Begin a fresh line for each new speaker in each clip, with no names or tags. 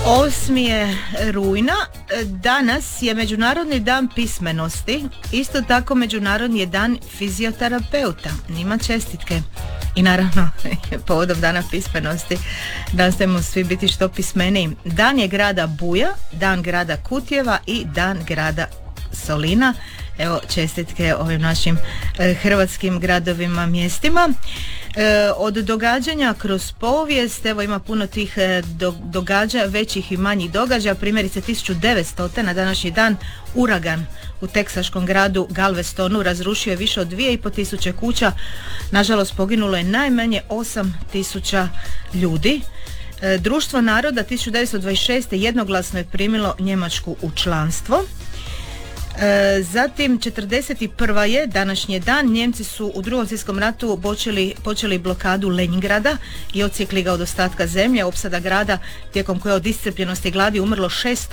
8. je rujna, danas je Međunarodni dan pismenosti, isto tako Međunarodni je dan fizioterapeuta, njima čestitke. I naravno, povodom dana pismenosti, nastojimo svi biti što pismeniji. Dan je grada Buja, dan grada Kutjeva i dan grada Solina. Evo, čestitke ovim našim hrvatskim gradovima, mjestima. Od događanja kroz povijest, evo ima puno tih događaja, većih i manjih događaja. Primjerice 1900. na današnji dan uragan u teksaškom gradu Galvestonu razrušio je više od 2500 kuća. Nažalost, poginulo je najmanje 8000 ljudi. Društvo naroda 1926. jednoglasno je primilo Njemačku u članstvo. Zatim 41. je današnji dan. Njemci su u Drugom svjetskom ratu počeli blokadu Leningrada i odsjekli ga od ostatka zemlje. Opsada grada, tijekom koje od iscrpljenosti i gladi umrlo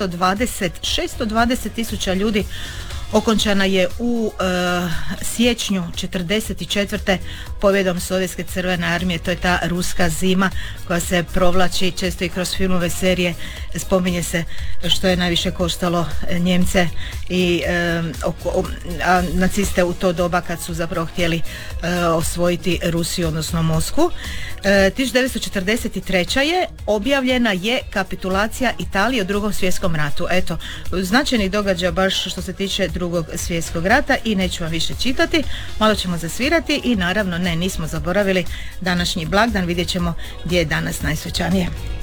620 tisuća ljudi, okončana je u siječnju 1944. pobjedom Sovjetske crvene armije. To je ta ruska zima koja se provlači često i kroz filmove, serije. Spominje se što je najviše koštalo Njemce i naciste u to doba kad su zapravo htjeli osvojiti Rusiju, odnosno Moskvu. 1943. je objavljena je kapitulacija Italije u Drugom svjetskom ratu. Eto, značajni događaj baš što se tiče Drugog svjetskog rata i neću vam više čitati, malo ćemo zasvirati i naravno nismo zaboravili današnji blagdan, vidjet ćemo gdje je danas najsvečanije.